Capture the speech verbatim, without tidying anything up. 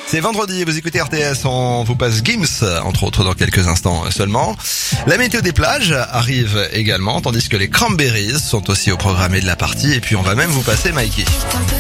C'est vendredi, vous écoutez R T S, on vous passe Gims, entre autres dans quelques instants seulement. La météo des plages arrive également, tandis que les Cranberries sont aussi au programme de la partie. Et puis on va même vous passer Mikey.